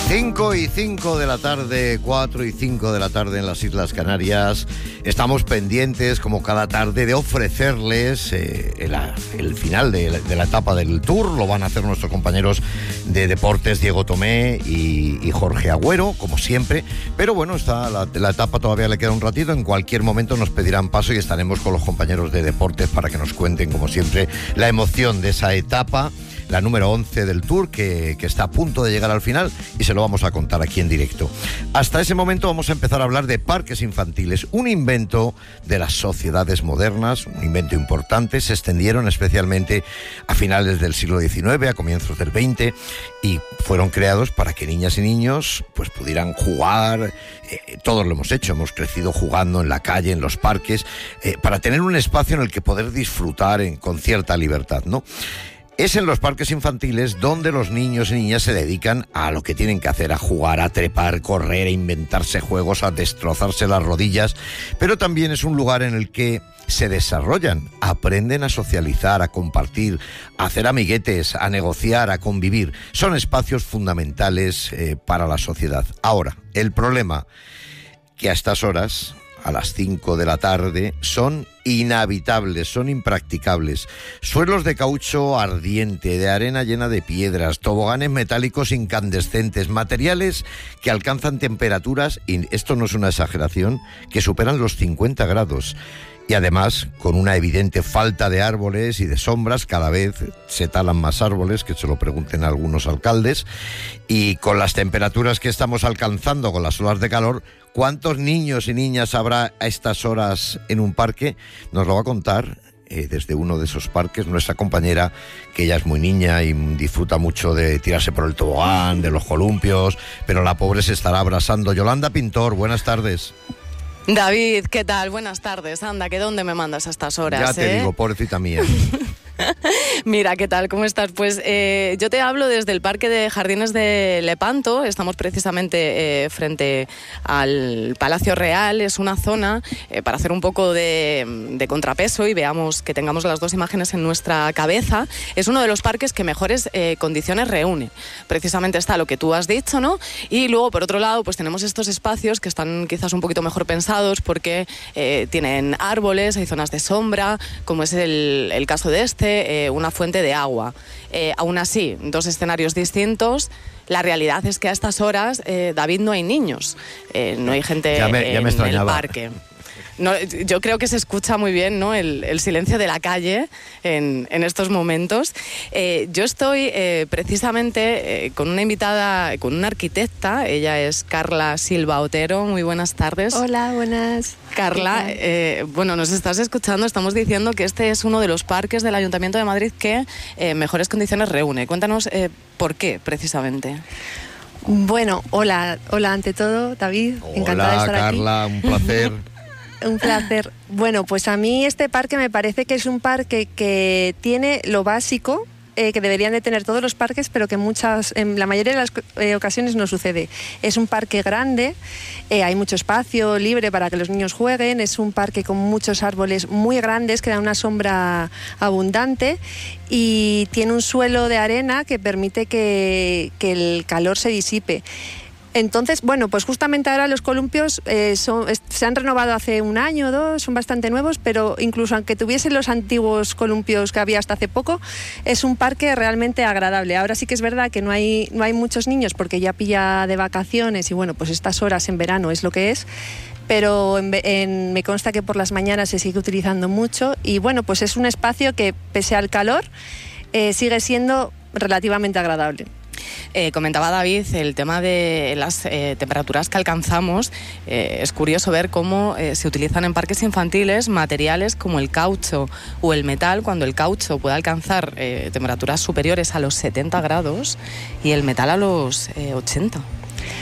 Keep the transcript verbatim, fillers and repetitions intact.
cinco y cinco de la tarde, cuatro y cinco de la tarde en las Islas Canarias. Estamos pendientes, como cada tarde, de ofrecerles eh, el, el final de la, de la etapa del Tour. Lo van a hacer nuestros compañeros de deportes, Diego Tomé y, y Jorge Agüero, como siempre. Pero bueno, está la, la etapa todavía le queda un ratito. En cualquier momento nos pedirán paso y estaremos con los compañeros de deportes para que nos cuenten, como siempre, la emoción de esa etapa, la número once del Tour, que, que está a punto de llegar al final, y se lo vamos a contar aquí en directo. Hasta ese momento vamos a empezar a hablar de parques infantiles, un invento de las sociedades modernas, un invento importante. Se extendieron especialmente a finales del siglo diecinueve, a comienzos del veinte, y fueron creados para que niñas y niños pues pudieran jugar. Eh, todos lo hemos hecho, hemos crecido jugando en la calle, en los parques, eh, para tener un espacio en el que poder disfrutar en, con cierta libertad, ¿no? Es en los parques infantiles donde los niños y niñas se dedican a lo que tienen que hacer, a jugar, a trepar, correr, a inventarse juegos, a destrozarse las rodillas, pero también es un lugar en el que se desarrollan, aprenden a socializar, a compartir, a hacer amiguetes, a negociar, a convivir. Son espacios fundamentales eh, para la sociedad. Ahora, el problema que a estas horas, a las cinco de la tarde, son inhabitables, son impracticables. Suelos de caucho ardiente, de arena llena de piedras, toboganes metálicos incandescentes, materiales que alcanzan temperaturas, y esto no es una exageración, que superan los cincuenta grados. Y además, con una evidente falta de árboles y de sombras, cada vez se talan más árboles, que se lo pregunten a algunos alcaldes, y con las temperaturas que estamos alcanzando, con las olas de calor, ¿cuántos niños y niñas habrá a estas horas en un parque? Nos lo va a contar eh, desde uno de esos parques nuestra compañera, que ella es muy niña y disfruta mucho de tirarse por el tobogán, de los columpios, pero la pobre se estará abrasando. Yolanda Pintor, buenas tardes. David, ¿qué tal? Buenas tardes. Anda, ¿que dónde me mandas a estas horas? Ya te eh? digo, pobrecita mía. Mira, ¿qué tal? ¿Cómo estás? Pues eh, yo te hablo desde el Parque de Jardines de Lepanto. Estamos precisamente eh, frente al Palacio Real. Es una zona eh, para hacer un poco de, de contrapeso y veamos que tengamos las dos imágenes en nuestra cabeza. Es uno de los parques que mejores eh, condiciones reúne. Precisamente está lo que tú has dicho, ¿no? Y luego, por otro lado, pues tenemos estos espacios que están quizás un poquito mejor pensados porque eh, tienen árboles, hay zonas de sombra, como es el, el caso de este. Eh, una fuente de agua. Eh, aún así, dos escenarios distintos. La realidad es que a estas horas, eh, David, no hay niños, eh, no hay gente ya me, ya me en el extrañaba. parque. No, yo creo que se escucha muy bien, ¿no? el, el silencio de la calle en, en estos momentos. Eh, yo estoy eh, precisamente eh, con una invitada, con una arquitecta. Ella es Carla Silva Otero. Muy buenas tardes. Hola, buenas. Carla, eh, bueno, nos estás escuchando. Estamos diciendo que este es uno de los parques del Ayuntamiento de Madrid que eh, mejores condiciones reúne. Cuéntanos eh, por qué, precisamente. Bueno, hola, hola ante todo, David. Hola, encantada de estar Carla, aquí. un placer. Un placer. Bueno, pues a mí este parque me parece que es un parque que tiene lo básico eh, que deberían de tener todos los parques, pero que muchas, en la mayoría de las eh, ocasiones no sucede. Es un parque grande, eh, hay mucho espacio libre para que los niños jueguen, es un parque con muchos árboles muy grandes que dan una sombra abundante y tiene un suelo de arena que permite que, que el calor se disipe. Entonces, bueno, pues justamente ahora los columpios eh, son, es, se han renovado hace un año o dos, son bastante nuevos, pero incluso aunque tuviesen los antiguos columpios que había hasta hace poco, es un parque realmente agradable. Ahora sí que es verdad que no hay, no hay muchos niños porque ya pilla de vacaciones y bueno, pues estas horas en verano es lo que es, pero en, en, me consta que por las mañanas se sigue utilizando mucho y bueno, pues es un espacio que pese al calor eh, sigue siendo relativamente agradable. Eh, comentaba David el tema de las eh, temperaturas que alcanzamos. Eh, es curioso ver cómo eh, se utilizan en parques infantiles materiales como el caucho o el metal, cuando el caucho puede alcanzar eh, temperaturas superiores a los setenta grados y el metal a los eh, ochenta.